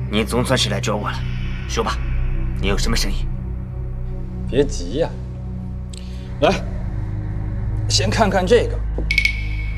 你总算是来找我了，说吧，你有什么生意？ 别急呀，来，先看看这个。